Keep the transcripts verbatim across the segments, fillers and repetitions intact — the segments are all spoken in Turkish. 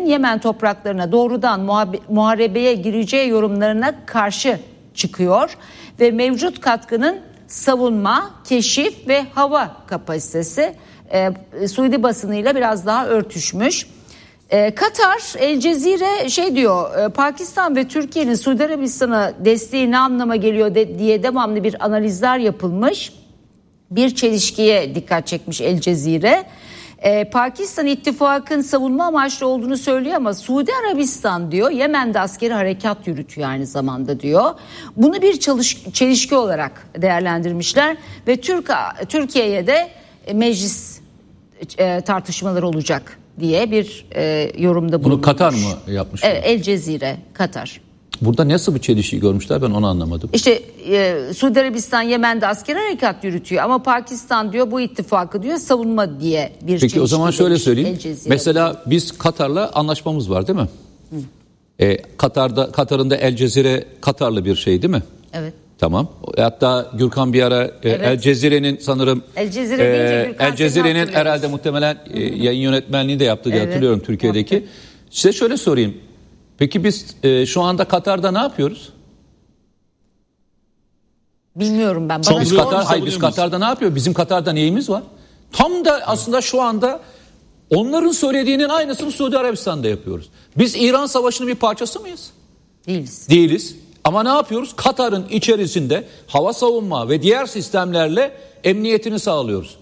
Türkiye'nin Yemen topraklarına doğrudan muharebeye gireceği yorumlarına karşı çıkıyor ve mevcut katkının savunma, keşif ve hava kapasitesi e, Suudi basınıyla biraz daha örtüşmüş. E, Katar, El Cezire şey diyor, e, Pakistan ve Türkiye'nin Suudi Arabistan'a desteği ne anlama geliyor de, diye devamlı bir analizler yapılmış. Bir çelişkiye dikkat çekmiş El Cezire. Ee, Pakistan ittifakın savunma amaçlı olduğunu söylüyor ama Suudi Arabistan diyor Yemen'de askeri harekat yürütüyor aynı zamanda diyor. Bunu bir çalış, çelişki olarak değerlendirmişler ve Türk, Türkiye'ye de meclis e, tartışmaları olacak diye bir e, yorumda bulunmuş. Bunu Katar mı yapmış? Evet, El Cezire, Katar. Burada nasıl bir çelişki görmüşler, ben onu anlamadım. İşte e, Suudi Arabistan Yemen'de askeri harekat yürütüyor ama Pakistan diyor bu ittifakı diyor savunma diye bir çelişki. Peki o zaman şöyle söyleyeyim. Mesela biz Katar'la anlaşmamız var değil mi? Hı. E, Katar'da Katar'ın da El Cezire Katarlı bir şey değil mi? Evet. Tamam. Hatta Gürkan bir ara e, evet. El Cezire'nin sanırım El Cezire deyince Gürkan El Cezire'nin herhalde muhtemelen e, yayın yönetmenliği de yaptı diye evet. hatırlıyorum Türkiye'deki. Evet. Size şöyle sorayım. Peki biz e, şu anda Katar'da ne yapıyoruz? Bilmiyorum ben. Bana biz Katar, hayır biz Katar'da ne yapıyoruz? Bizim Katar'da neyimiz var? Tam da aslında şu anda onların söylediğinin aynısını Suudi Arabistan'da yapıyoruz. Biz İran Savaşı'nın bir parçası mıyız? Değiliz. Değiliz. Ama ne yapıyoruz? Katar'ın içerisinde hava savunma ve diğer sistemlerle emniyetini sağlıyoruz.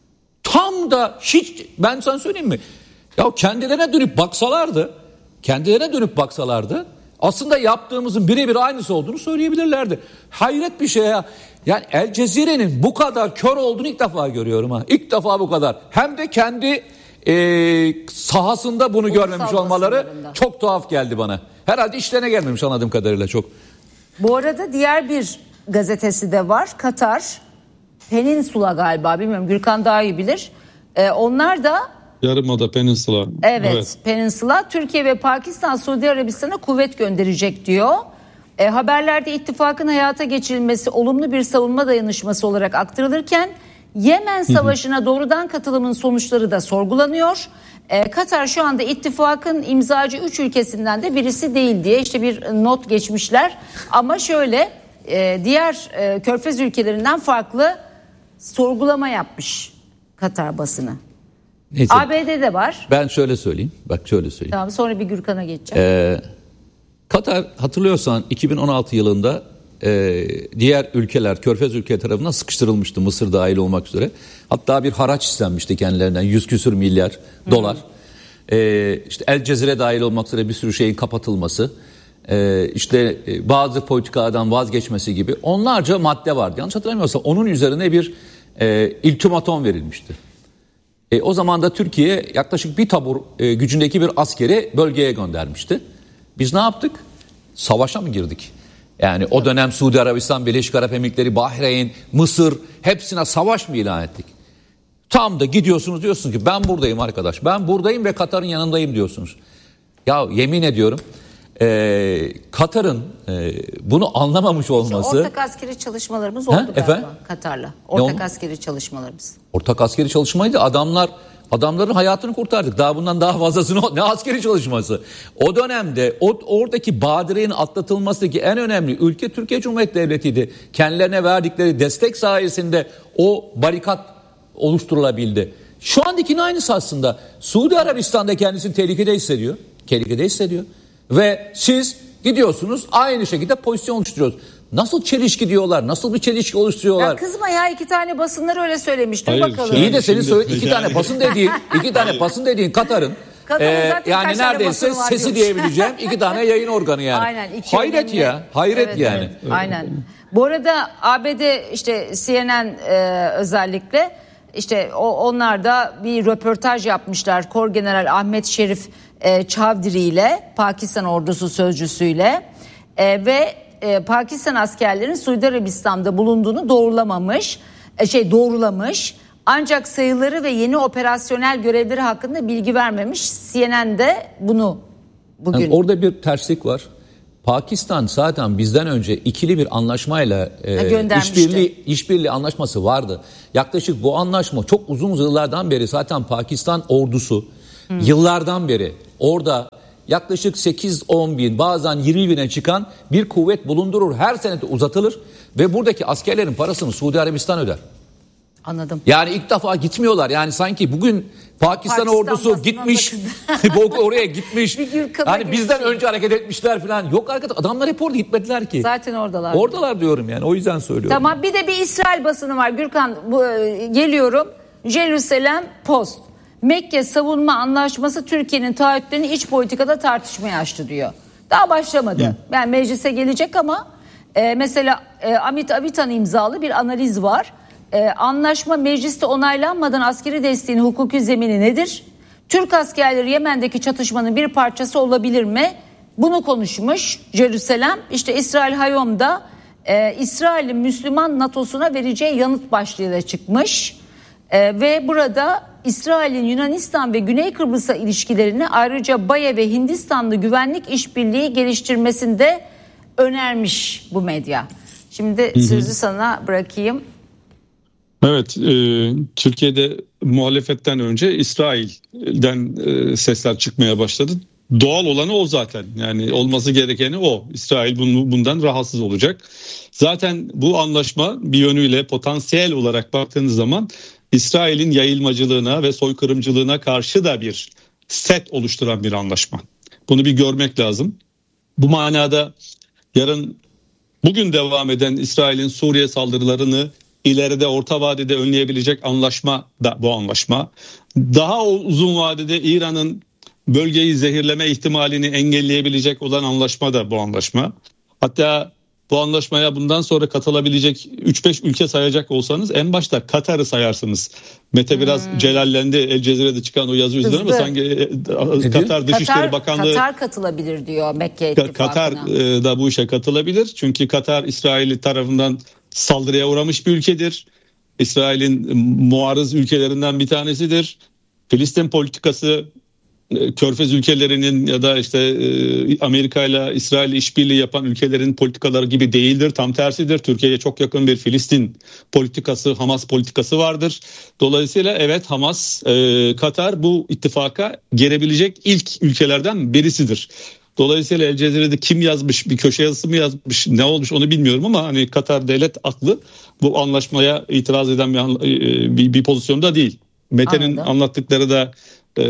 Tam da hiç, ben sana söyleyeyim mi? Ya kendilerine dönüp baksalardı, kendilerine dönüp baksalardı aslında yaptığımızın birebir aynısı olduğunu söyleyebilirlerdi. Hayret bir şey ya. Yani El Cezire'nin bu kadar kör olduğunu ilk defa görüyorum ha. İlk defa bu kadar. Hem de kendi e, sahasında bunu Ulusal görmemiş olmaları çok tuhaf geldi bana. Herhalde işlerine gelmemiş anladığım kadarıyla çok. Bu arada diğer bir gazetesi de var. Katar, Peninsula galiba, bilmiyorum, Gürkan daha iyi bilir. Ee, onlar da Yarımada Peninsula. Evet, evet, Peninsula. Türkiye ve Pakistan Suudi Arabistan'a kuvvet gönderecek diyor. E, haberlerde ittifakın hayata geçirilmesi olumlu bir savunma dayanışması olarak aktarılırken Yemen Savaşı'na doğrudan katılımın sonuçları da sorgulanıyor. E, Katar şu anda ittifakın imzacı üç ülkesinden de birisi değil diye işte bir not geçmişler. Ama şöyle e, diğer e, Körfez ülkelerinden farklı sorgulama yapmış Katar basını. Neyse. A B D'de var. Ben şöyle söyleyeyim. Bak şöyle söyleyeyim. Tamam, sonra bir Gürkan'a geçeceğim. Ee, Katar hatırlıyorsan iki bin on altı yılında e, diğer ülkeler, Körfez ülkeleri tarafından sıkıştırılmıştı, Mısır dahil olmak üzere. Hatta bir haraç istenmişti kendilerinden, yüz küsür milyar dolar. Ee, işte El Cezire dahil olmak üzere bir sürü şeyin kapatılması, e, işte e, bazı politikalardan vazgeçmesi gibi onlarca madde vardı. Yanlış hatırlamıyorsam onun üzerine bir e, ultimatom verilmişti. E, o zaman da Türkiye yaklaşık bir tabur e, gücündeki bir askeri bölgeye göndermişti. Biz ne yaptık? Savaşa mı girdik? Yani o dönem Suudi Arabistan, Birleşik Arap Emirlikleri, Bahreyn, Mısır hepsine savaş mı ilan ettik? Tam da gidiyorsunuz diyorsunuz ki ben buradayım arkadaş. Ben buradayım ve Katar'ın yanındayım diyorsunuz. Ya yemin ediyorum e, Katar'ın e, bunu anlamamış olması. İşte ortak askeri çalışmalarımız oldu ha, galiba efendim? Katar'la. Ortak askeri çalışmalarımız. Ortak askeri çalışmaydı. Adamlar adamların hayatını kurtardık. Daha bundan daha fazlasını ne askeri çalışması. O dönemde o, oradaki badirenin atlatılmasındaki en önemli ülke Türkiye Cumhuriyeti Devleti'ydi. Kendilerine verdikleri destek sayesinde o barikat oluşturulabildi. Şu andakinin aynısı aslında. Suudi Arabistan'da kendisini tehlikede hissediyor. Tehlikede hissediyor. Ve siz gidiyorsunuz aynı şekilde pozisyon oluşturuyorsunuz. Nasıl çelişki diyorlar? Nasıl bir çelişki oluşturuyorlar? Ya kızma ya, iki tane basınlar öyle söylemiştir. Hayır, bakalım. İyi de senin söyle iki tane basın dediğin, iki tane basın dediğin Katar'ın e, yani neredeyse sesi diyebileceğim iki tane yayın organı yani. Aynen, hayret önemli. ya, hayret evet, yani. Evet, aynen. Bu arada A B D işte C N N e, özellikle işte o, onlar da bir röportaj yapmışlar. Kor General Ahmet Şerif e, Çavdiri ile, Pakistan ordusu sözcüsüyle e, ve e, Pakistan askerlerinin Suudi Arabistan'da bulunduğunu doğrulamamış, e, şey doğrulamış. Ancak sayıları ve yeni operasyonel görevleri hakkında bilgi vermemiş. C N N'de bunu bugün. Yani orada bir terslik var. Pakistan zaten bizden önce ikili bir anlaşmayla e, işbirliği işbirliği anlaşması vardı. Yaklaşık bu anlaşma çok uzun yıllardan beri zaten Pakistan ordusu hmm. yıllardan beri orada yaklaşık sekiz on bin bazen yirmi bine çıkan bir kuvvet bulundurur. Her sene de uzatılır ve buradaki askerlerin parasını Suudi Arabistan öder. Anladım. Yani ilk defa gitmiyorlar. Yani sanki bugün Pakistan, Pakistan ordusu gitmiş, oraya gitmiş. Hani bizden şey. önce hareket etmişler falan. Yok arkadaş, adamlar hep orada gitmediler ki. Zaten oradalar. Oradalar diyorum yani. O yüzden söylüyorum. Tamam, bir de bir İsrail basını var. Gürkan, bu, geliyorum. Jerusalem Post. Mekke savunma anlaşması Türkiye'nin taahhütlerini iç politikada tartışmaya açtı diyor. Daha başlamadı. Hı. Yani meclise gelecek ama e, mesela e, Amit Avitan imzalı bir analiz var. Ee, anlaşma mecliste onaylanmadan askeri desteğin hukuki zemini nedir? Türk askerleri Yemen'deki çatışmanın bir parçası olabilir mi? Bunu konuşmuş Jerusalem. İşte İsrail Hayom'da e, İsrail'in Müslüman NATO'suna vereceği yanıt başlığıyla çıkmış. E, ve burada İsrail'in Yunanistan ve Güney Kıbrıs'a ilişkilerini ayrıca Baye ve Hindistan'la güvenlik işbirliği geliştirmesinde önermiş bu medya. Şimdi hı hı. sözü sana bırakayım. Evet, e, Türkiye'de muhalefetten önce İsrail'den e, sesler çıkmaya başladı. Doğal olanı o zaten. Yani olması gerekeni o. İsrail bunu, bundan rahatsız olacak. Zaten bu anlaşma bir yönüyle potansiyel olarak baktığınız zaman İsrail'in yayılmacılığına ve soykırımcılığına karşı da bir set oluşturan bir anlaşma. Bunu bir görmek lazım. Bu manada yarın bugün devam eden İsrail'in Suriye saldırılarını ileride orta vadede önleyebilecek anlaşma da bu anlaşma. Daha uzun vadede İran'ın bölgeyi zehirleme ihtimalini engelleyebilecek olan anlaşma da bu anlaşma. Hatta bu anlaşmaya bundan sonra katılabilecek üç beş ülke sayacak olsanız en başta Katar'ı sayarsınız. Mete biraz hmm. celallendi. El Cezire'de çıkan o yazı üzerine ama sanki Katar Dışişleri Katar, Bakanlığı Katar katılabilir diyor Mekke ittifakına. Katar da bu işe katılabilir. Çünkü Katar İsrail tarafından saldırıya uğramış bir ülkedir. İsrail'in muarız ülkelerinden bir tanesidir. Filistin politikası Körfez ülkelerinin ya da işte Amerika ile İsrail işbirliği yapan ülkelerin politikaları gibi değildir. Tam tersidir. Türkiye'ye çok yakın bir Filistin politikası, Hamas politikası vardır. Dolayısıyla evet, Hamas, Katar bu ittifaka girebilecek ilk ülkelerden birisidir. Dolayısıyla El Cezire'de kim yazmış, bir köşe yazısı mı yazmış, ne olmuş onu bilmiyorum ama hani Katar devlet aklı bu anlaşmaya itiraz eden bir, bir, bir pozisyonda değil. Mete'nin Anladım. anlattıkları da e,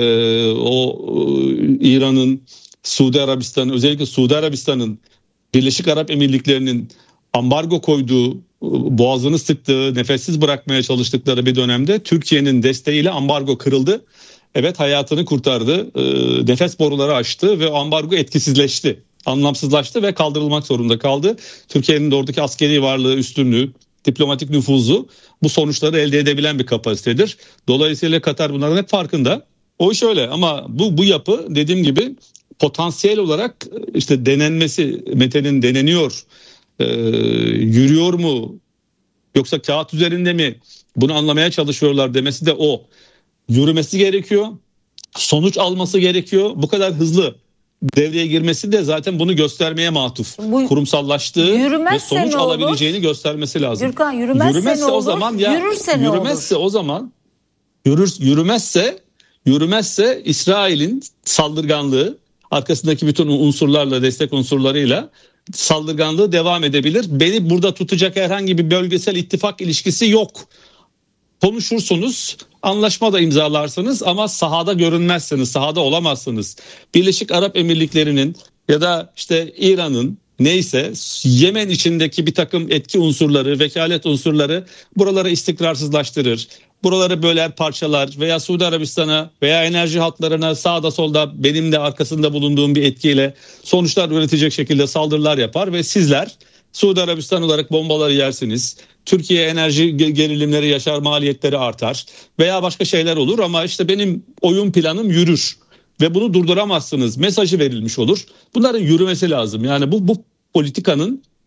o İran'ın, Suudi Arabistan'ın, özellikle Suudi Arabistan'ın Birleşik Arap Emirlikleri'nin ambargo koyduğu, boğazını sıktığı, nefessiz bırakmaya çalıştıkları bir dönemde Türkiye'nin desteğiyle ambargo kırıldı. Evet, hayatını kurtardı, e, nefes boruları açtı ve ambargo etkisizleşti, anlamsızlaştı ve kaldırılmak zorunda kaldı. Türkiye'nin de oradaki askeri varlığı, üstünlüğü, diplomatik nüfuzu bu sonuçları elde edebilen bir kapasitedir. Dolayısıyla Katar bunların hep farkında. O iş öyle ama bu bu yapı dediğim gibi potansiyel olarak işte denenmesi, Mete'nin deneniyor, e, yürüyor mu yoksa kağıt üzerinde mi, bunu anlamaya çalışıyorlar demesi de o. Yürümesi gerekiyor, sonuç alması gerekiyor. Bu kadar hızlı devreye girmesi de zaten bunu göstermeye matuf. Bu, Kurumsallaştığı ve sonuç alabileceğini göstermesi lazım. Gürkan, yürümezse, yürümezse ne olur? O zaman ya yürürse ne yürümezse olur? o zaman yürür yürümezse yürümezse İsrail'in saldırganlığı arkasındaki bütün unsurlarla, destek unsurlarıyla saldırganlığı devam edebilir. Beni burada tutacak herhangi bir bölgesel ittifak ilişkisi yok. Konuşursunuz, anlaşma da imzalarsınız ama sahada görünmezsiniz, sahada olamazsınız. Birleşik Arap Emirlikleri'nin ya da işte İran'ın neyse Yemen içindeki bir takım etki unsurları, vekalet unsurları buraları istikrarsızlaştırır. Buraları böler, parçalar veya Suudi Arabistan'a veya enerji hatlarına sağda solda benim de arkasında bulunduğum bir etkiyle sonuçlar üretecek şekilde saldırılar yapar ve sizler Suudi Arabistan olarak bombaları yersiniz. Türkiye enerji gerilimleri yaşar, maliyetleri artar veya başka şeyler olur ama işte benim oyun planım yürür ve bunu durduramazsınız mesajı verilmiş olur. Bunların yürümesi lazım. Yani bu bu politikanın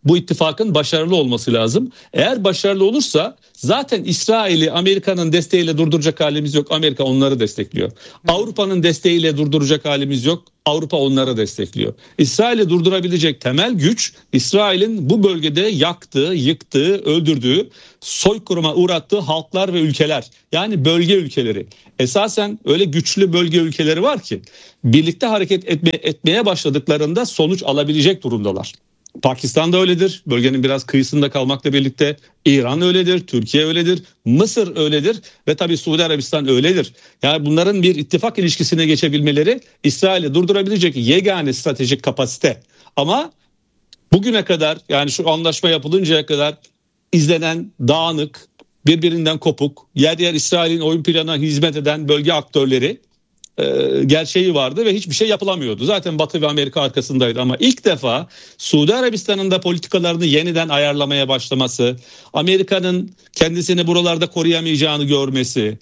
bu ittifakın başarılı olması lazım. Eğer başarılı olursa zaten İsrail'i Amerika'nın desteğiyle durduracak halimiz yok. Amerika onları destekliyor. Avrupa'nın desteğiyle durduracak halimiz yok. Avrupa onları destekliyor. İsrail'i durdurabilecek temel güç İsrail'in bu bölgede yaktığı, yıktığı, öldürdüğü, soykırıma uğrattığı halklar ve ülkeler. Yani bölge ülkeleri. Esasen öyle güçlü bölge ülkeleri var ki birlikte hareket etme, etmeye başladıklarında sonuç alabilecek durumdalar. Pakistan da öyledir. Bölgenin biraz kıyısında kalmakla birlikte İran öyledir, Türkiye öyledir, Mısır öyledir ve tabii Suudi Arabistan öyledir. Yani bunların bir ittifak ilişkisine geçebilmeleri İsrail'i durdurabilecek yegane stratejik kapasite. Ama bugüne kadar, yani şu anlaşma yapılıncaya kadar izlenen dağınık, birbirinden kopuk, yer yer İsrail'in oyun planına hizmet eden bölge aktörleri e, gerçeği vardı ve hiçbir şey yapılamıyordu. Zaten Batı ve Amerika arkasındaydı ama ilk defa Suudi Arabistan'ın da politikalarını yeniden ayarlamaya başlaması, Amerika'nın kendisini buralarda koruyamayacağını görmesi,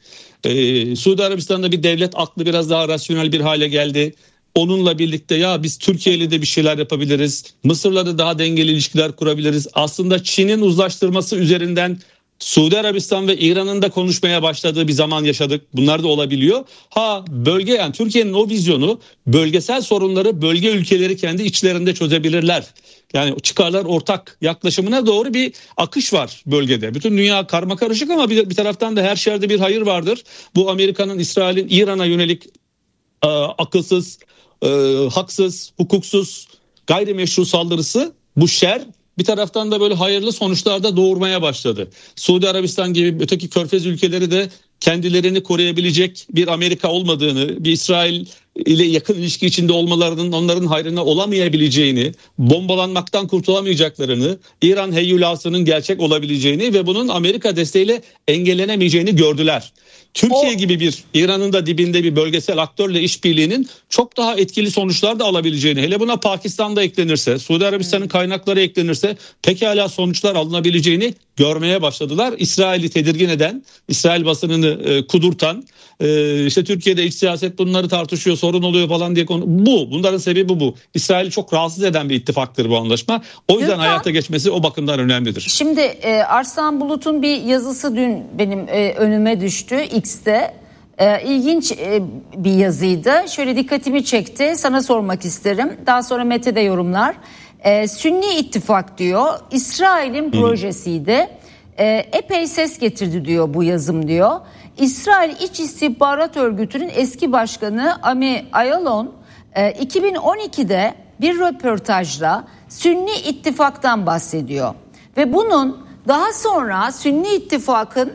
e, Suudi Arabistan'da bir devlet aklı biraz daha rasyonel bir hale geldi. Onunla birlikte ya biz Türkiye ile de bir şeyler yapabiliriz, Mısır'la da daha dengeli ilişkiler kurabiliriz. Aslında Çin'in uzlaştırması üzerinden Suudi Arabistan ve İran'ın da konuşmaya başladığı bir zaman yaşadık. Bunlar da olabiliyor. Ha bölge, yani Türkiye'nin o vizyonu, bölgesel sorunları bölge ülkeleri kendi içlerinde çözebilirler. Yani çıkarlar ortak yaklaşımına doğru bir akış var bölgede. Bütün dünya karmakarışık ama bir, bir taraftan da her şerde bir hayır vardır. Bu Amerika'nın, İsrail'in İran'a yönelik e, akılsız, e, haksız, hukuksuz, gayrimeşru saldırısı, bu şer bir taraftan da böyle hayırlı sonuçlar da doğurmaya başladı. Suudi Arabistan gibi öteki körfez ülkeleri de kendilerini koruyabilecek bir Amerika olmadığını, bir İsrail ile yakın ilişki içinde olmalarının onların hayrına olamayabileceğini, bombalanmaktan kurtulamayacaklarını, İran heyyulasının gerçek olabileceğini ve bunun Amerika desteğiyle engellenemeyeceğini gördüler. Türkiye o... gibi bir İran'ın da dibinde bir bölgesel aktörle işbirliğinin çok daha etkili sonuçlar da alabileceğini, hele buna Pakistan da eklenirse, Suudi Arabistan'ın kaynakları eklenirse pekala sonuçlar alınabileceğini görmeye başladılar. İsrail'i tedirgin eden, İsrail basınını e, kudurtan, e, işte Türkiye'de iç siyaset bunları tartışıyor, sorun oluyor falan diye konu. Bu, bunların sebebi bu. İsrail'i çok rahatsız eden bir ittifaktır bu anlaşma. O yüzden Gürkan, hayata geçmesi o bakımdan önemlidir. Şimdi e, Arslan Bulut'un bir yazısı dün benim e, önüme düştü X'te. E, ilginç e, bir yazıydı. Şöyle dikkatimi çekti. Sana sormak isterim. Daha sonra Mete de yorumlar. E, Sünni İttifak diyor. İsrail'in projesiydi. E, epey ses getirdi diyor bu yazım diyor. İsrail İç İstihbarat Örgütü'nün eski başkanı Ami Ayalon e, iki bin on ikide bir röportajla Sünni İttifak'tan bahsediyor. Ve bunun daha sonra Sünni İttifak'ın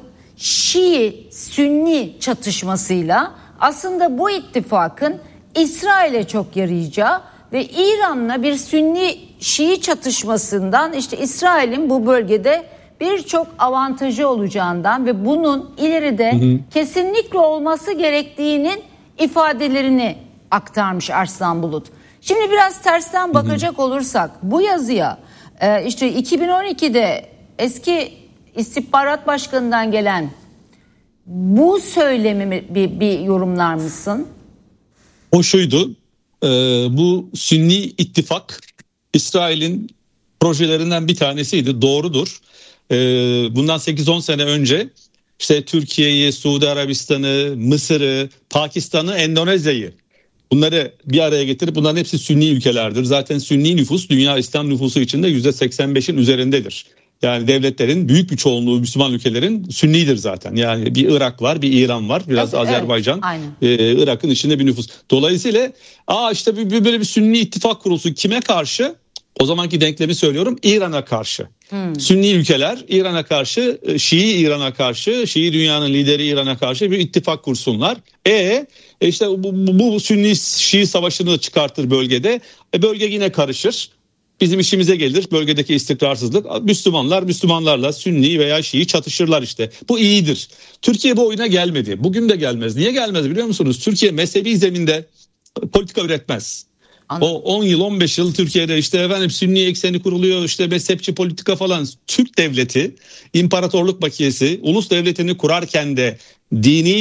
Şii-Sünni çatışmasıyla aslında bu ittifakın İsrail'e çok yarayacağı ve İran'la bir Sünni-Şii çatışmasından işte İsrail'in bu bölgede birçok avantajı olacağından ve bunun ileride hı hı. kesinlikle olması gerektiğinin ifadelerini aktarmış Arslan Bulut. Şimdi biraz tersten bakacak hı hı. olursak bu yazıya işte iki bin on ikide eski istihbarat başkanından gelen bu söylemi bir, bir yorumlar mısın? O şuydu, e, bu Sünni İttifak İsrail'in projelerinden bir tanesiydi, doğrudur. E, bundan sekiz on sene önce işte Türkiye'yi, Suudi Arabistan'ı, Mısır'ı, Pakistan'ı, Endonezya'yı, bunları bir araya getirip bunların hepsi Sünni ülkelerdir. Zaten Sünni nüfus dünya İslam nüfusu içinde yüzde seksen beşin üzerindedir. Yani devletlerin büyük bir çoğunluğu Müslüman ülkelerin Sünnidir zaten. Yani bir Irak var, bir İran var, biraz evet, Azerbaycan, evet, e, Irak'ın içinde bir nüfus. Dolayısıyla aa işte bir, böyle bir Sünni ittifak kurulsun, kime karşı? O zamanki denklemi söylüyorum, İran'a karşı. Hmm. Sünni ülkeler İran'a karşı, Şii İran'a karşı, Şii dünyanın lideri İran'a karşı bir ittifak kursunlar. E işte bu, bu, bu Sünni Şii savaşını çıkartır bölgede. E, bölge yine karışır. Bizim işimize gelir bölgedeki istikrarsızlık. Müslümanlar Müslümanlarla Sünni veya Şii çatışırlar işte. Bu iyidir. Türkiye bu oyuna gelmedi. Bugün de gelmez. Niye gelmez biliyor musunuz? Türkiye mezhebi zeminde politika üretmez. Anladım. O on yıl on beş yıl Türkiye'de işte efendim Sünni ekseni kuruluyor, işte mezhepçi politika falan. Türk devleti imparatorluk bakiyesi ulus devletini kurarken de dini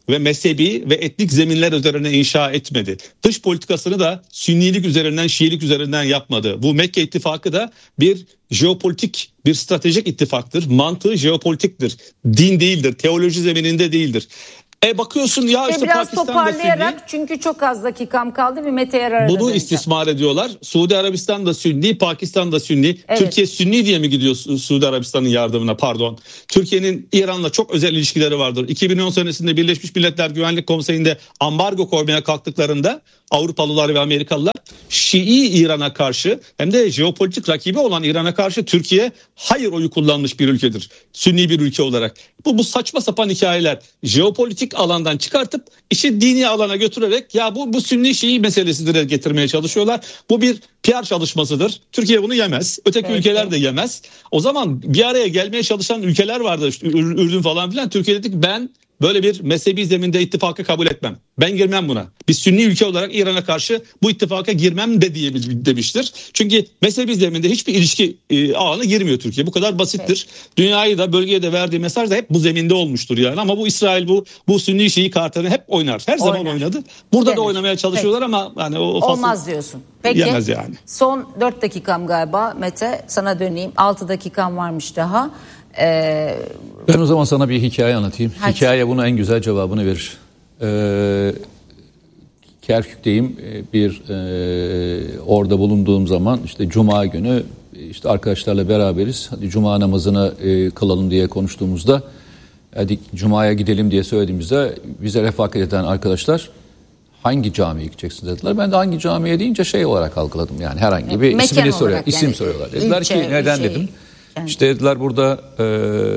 ve mezhebi ve etnik zeminler üzerine inşa etmedi. Dış politikasını da Sünnilik üzerinden, Şiilik üzerinden yapmadı. Bu Mekke ittifakı da bir jeopolitik, bir stratejik ittifaktır. Mantığı jeopolitiktir. Din değildir, teoloji zemininde değildir. E bakıyorsun ya işte biraz Pakistan'da toparlayarak Sünni, çünkü çok az dakikam kaldı ve Mete Yarar'a bunu döneceğim. istismar ediyorlar. Suudi Arabistan'da Sünni, Pakistan'da Sünni. Evet. Türkiye Sünni diye mi gidiyor Su- Suudi Arabistan'ın yardımına, pardon. Türkiye'nin İran'la çok özel ilişkileri vardır. iki bin on senesinde Birleşmiş Milletler Güvenlik Konseyi'nde ambargo koymaya kalktıklarında Avrupalılar ve Amerikalılar Şii İran'a karşı hem de jeopolitik rakibi olan İran'a karşı Türkiye hayır oyu kullanmış bir ülkedir. Sünni bir ülke olarak. Bu, bu saçma sapan hikayeler jeopolitik alandan çıkartıp işi dini alana götürerek ya bu, bu Sünni Şii meselesidir getirmeye çalışıyorlar. Bu bir P R çalışmasıdır. Türkiye bunu yemez. Öteki Evet. ülkeler de yemez. O zaman bir araya gelmeye çalışan ülkeler vardı. İşte Ür- Ürdün falan filan. Türkiye dedik ben böyle bir mezhebi zeminde ittifakı kabul etmem. Ben girmem buna. Biz Sünni ülke olarak İran'a karşı bu ittifaka girmem de diye demiştir. Çünkü mezhebi zeminde hiçbir ilişki e, ağına girmiyor Türkiye. Bu kadar basittir. Evet. Dünyayı da bölgeye de verdiği mesaj da hep bu zeminde olmuştur yani. Ama bu İsrail bu bu Sünni Şii kartını hep oynar. Her zaman Oynar. oynadı. Burada Yenir. da oynamaya çalışıyorlar Peki. ama yani o fasıl Olmaz diyorsun. Peki yemez yani. son dört dakikam galiba Mete, sana döneyim. altı dakikam varmış daha. Ee, Ben o zaman sana bir hikaye anlatayım. Hadi. Hikaye buna en güzel cevabını verir. Ee, Kerkük'teyim. Bir e, orada bulunduğum zaman işte Cuma günü işte arkadaşlarla beraberiz. Hadi Cuma namazını e, kılalım diye konuştuğumuzda, hadi Cuma'ya gidelim diye söylediğimizde bize refakat eden arkadaşlar hangi camiye gideceksin dediler. Ben de hangi camiye deyince şey olarak algıladım. Yani herhangi bir Mekan ismini soruyor, olarak isim yani, soruyorlar. Dediler ilçe, ki neden şey, dedim. yani. İşte dediler burada e,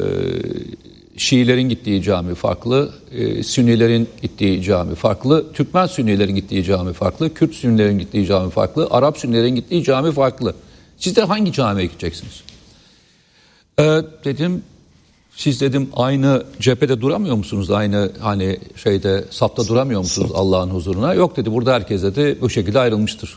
Şiilerin gittiği cami farklı, e, Sünnilerin gittiği cami farklı, Türkmen Sünnilerin gittiği cami farklı, Kürt Sünnilerin gittiği cami farklı, Arap Sünnilerin gittiği cami farklı. Siz de hangi camiye gideceksiniz? E, dedim siz dedim aynı cephede duramıyor musunuz? Aynı hani şeyde safta duramıyor musunuz Allah'ın huzuruna? Yok dedi, burada herkes dedi bu şekilde ayrılmıştır.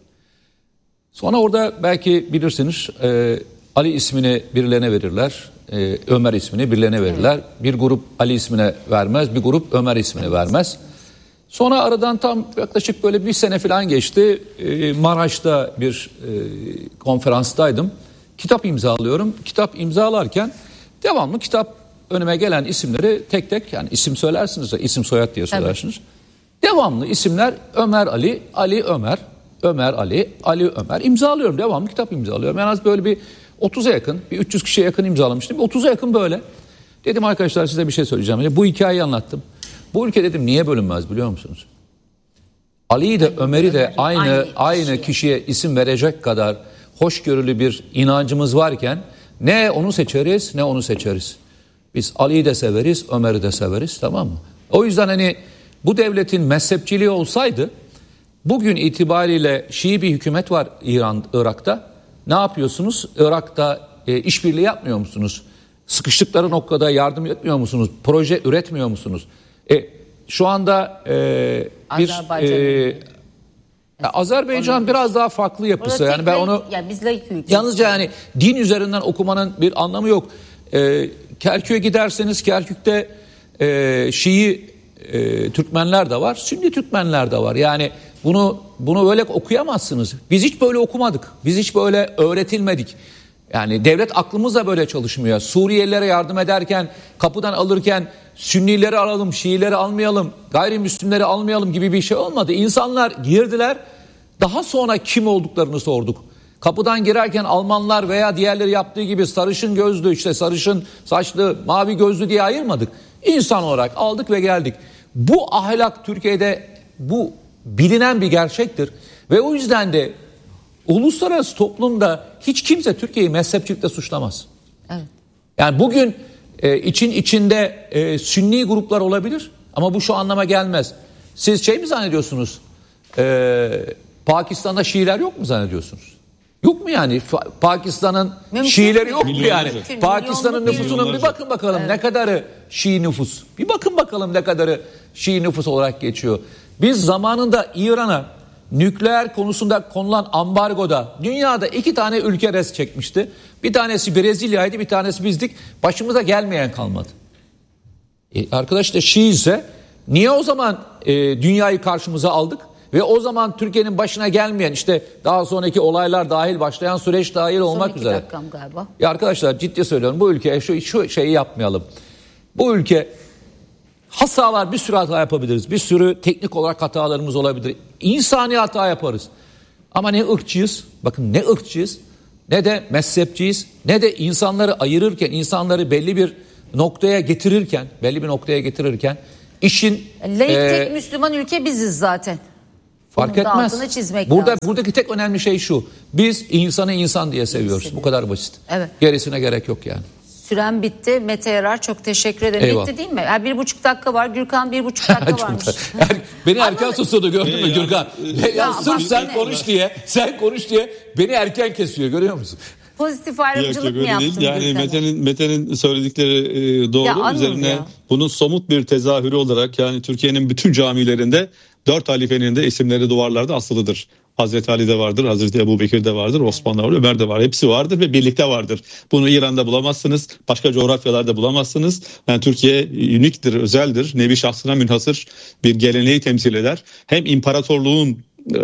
Sonra orada belki bilirsiniz e, Ali ismini birilerine verirler. e, Ömer ismini birilerine verirler. Evet. Bir grup Ali ismine vermez, bir grup Ömer ismini vermez. Sonra aradan tam yaklaşık böyle bir sene falan geçti. E, Maraş'ta bir e, konferanstaydım. Kitap imzalıyorum. Kitap imzalarken devamlı kitap önüme gelen isimleri tek tek, yani isim söylersiniz ya, isim soyad diye söylersiniz. Evet. Devamlı isimler Ömer Ali, Ali Ömer, Ömer Ali, Ali Ömer imzalıyorum. Devamlı kitap imzalıyorum. En az böyle bir otuza yakın, bir üç yüz kişiye yakın imzalamıştım. otuza yakın böyle. Dedim arkadaşlar size bir şey söyleyeceğim. Bu hikayeyi anlattım. Bu ülke dedim niye bölünmez biliyor musunuz? Ali'yi de Ömer'i de aynı aynı, aynı kişiye isim verecek kadar hoşgörülü bir inancımız varken ne onu seçeriz ne onu seçeriz. Biz Ali'yi de severiz, Ömer'i de severiz, tamam mı? O yüzden hani bu devletin mezhepçiliği olsaydı bugün itibariyle Şii bir hükümet var İran, Irak'ta. Ne yapıyorsunuz? Irak'ta e, işbirliği yapmıyor musunuz? Sıkıştıkları noktada yardım etmiyor musunuz? Proje üretmiyor musunuz? E, şu anda e, bir Azerbaycan, e, Azerbaycan onu, biraz daha farklı yapısı. Yani ben onu yani biz layık ülkeyiz. Yalnızca yani din üzerinden okumanın bir anlamı yok. E, Kerkük'e giderseniz Kerkük'te e, Şii e, Türkmenler de var, Sünni Türkmenler de var. Yani bunu bunu öyle okuyamazsınız. Biz hiç böyle okumadık. Biz hiç böyle öğretilmedik. Yani devlet aklımızla böyle çalışmıyor. Suriyelilere yardım ederken, kapıdan alırken Sünnileri alalım, Şiileri almayalım, gayrimüslimleri almayalım gibi bir şey olmadı. İnsanlar girdiler, daha sonra kim olduklarını sorduk. Kapıdan girerken Almanlar veya diğerleri yaptığı gibi sarışın gözlü, işte sarışın saçlı, mavi gözlü diye ayırmadık. İnsan olarak aldık ve geldik. Bu ahlak Türkiye'de bu bilinen bir gerçektir. Ve o yüzden de uluslararası toplumda hiç kimse Türkiye'yi mezhepçilikle suçlamaz. Evet. Yani bugün e, için içinde e, Sünni gruplar olabilir ama bu şu anlama gelmez. Siz şey mi zannediyorsunuz? E, Pakistan'da Şiiler yok mu zannediyorsunuz? Yok mu yani? Fa- Pakistan'ın Mümkün Şiileri yok mu yani? Mümkün. Pakistan'ın nüfusunun bir bakın bakalım evet. ne kadarı Şii nüfus. Bir bakın bakalım ne kadarı Şii nüfus olarak geçiyor. Biz zamanında İran'a nükleer konusunda konulan ambargoda dünyada iki tane ülke res çekmişti. Bir tanesi Brezilya'ydı, bir tanesi bizdik. Başımıza gelmeyen kalmadı. E arkadaş da Şii ise Niye o zaman e, dünyayı karşımıza aldık? Ve o zaman Türkiye'nin başına gelmeyen, işte daha sonraki olaylar dahil, başlayan süreç dahil olmak Son iki üzere. dakikam galiba. Ya arkadaşlar, ciddi söylüyorum, bu ülkeye şu, şu şeyi yapmayalım. Bu ülke, hatalar, bir sürü hata yapabiliriz. Bir sürü teknik olarak hatalarımız olabilir. İnsani hata yaparız. Ama ne ırkçıyız, bakın ne ırkçıyız, ne de mezhepçiyiz, ne de insanları ayırırken, insanları belli bir noktaya getirirken, belli bir noktaya getirirken işin... Laik e, tek Müslüman ülke biziz zaten. Fark Bunun da etmez. altını çizmek Burada lazım. buradaki tek önemli şey şu: biz insanı insan diye seviyoruz. Bu kadar basit. Evet. Gerisine gerek yok yani. Süren bitti. Mete Yarar, çok teşekkür ederim. Eyvallah. Bitti değil mi? Yani bir buçuk dakika var. Gürkan bir buçuk dakika varmış. Er, beni erken susuyordu, gördün mü Ya, Gürkan? Ya, ya sırf bak sen yine- konuş diye, sen konuş diye beni erken kesiyor, görüyor musun? Pozitif Yok ayrımcılık yok mı öyle yaptın değil. Yani Gürkan'a? Mete'nin Mete'nin söyledikleri e, doğru. Ya Anıl Üzerine ya. bunun somut bir tezahürü olarak, yani Türkiye'nin bütün camilerinde dört halifenin de isimleri duvarlarda asılıdır. Hazreti Ali'de vardır, Hazreti Ebubekir'de vardır, Osman'da var, Ömer'de var. Hepsi vardır ve birlikte vardır. Bunu İran'da bulamazsınız, başka coğrafyalarda bulamazsınız. Yani Türkiye uniktir, özeldir. Nevi şahsına münhasır bir geleneği temsil eder. Hem imparatorluğun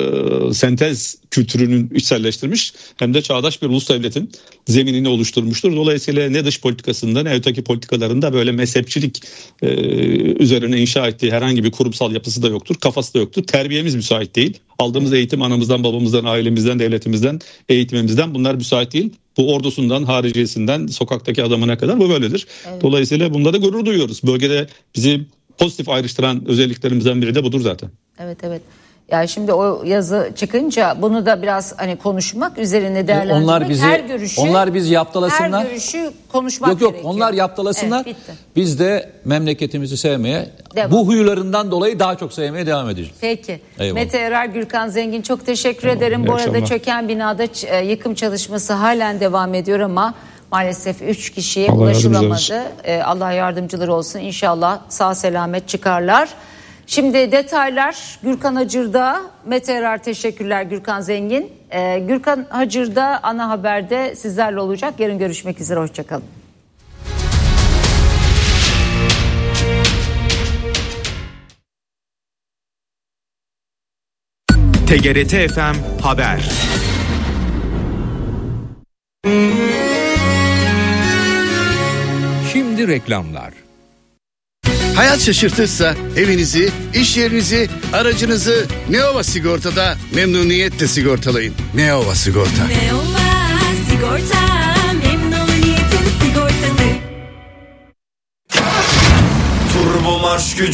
e, sentez kültürünün içselleştirmiş, hem de çağdaş bir ulus devletin zeminini oluşturmuştur. Dolayısıyla ne dış politikasında ne öteki politikalarında böyle mezhepçilik e, üzerine inşa ettiği herhangi bir kurumsal yapısı da yoktur, kafası da yoktur. Terbiyemiz müsait değil. Aldığımız eğitim anamızdan, babamızdan, ailemizden, devletimizden, eğitimimizden, bunlar müsait değil. Bu ordusundan, hariciyesinden, sokaktaki adamına kadar bu böyledir. Evet. Dolayısıyla bunda da gurur duyuyoruz. Bölgede bizi pozitif ayrıştıran özelliklerimizden biri de budur zaten. Evet evet. Yani şimdi o yazı çıkınca bunu da biraz hani konuşmak, üzerine değerlendirmek, Onlar bizi, her görüşü, onlar bizi yaptalasınlar. her görüşü konuşmak Yok yok, gerekiyor. onlar yaptalasınlar. Evet, bitti. Biz de memleketimizi sevmeye, Devam. bu huylarından dolayı daha çok sevmeye devam edeceğiz. Peki. Eyvallah. Mete Yarar, Gürkan Zengin, çok teşekkür ederim. İyi Bu arada akşamlar. çöken binada ç- yıkım çalışması halen devam ediyor ama maalesef üç kişiye Allah ulaşılamadı. yardımcıları Ee, Allah yardımcıları olsun. İnşallah sağ selamet çıkarlar. Şimdi detaylar Gürkan Hacır'da. Mete Yarar, teşekkürler Gürkan Zengin. Ee, Gürkan Hacır'da ana haberde sizlerle olacak. Yarın görüşmek üzere. Hoşçakalın. T G R T F M Haber. Şimdi reklamlar. Hayat şaşırtırsa evinizi, iş yerinizi, aracınızı Neova Sigorta'da memnuniyetle sigortalayın. Neova Sigorta. Neova Sigorta, memnuniyetin sigortası. Turbo marş gücü.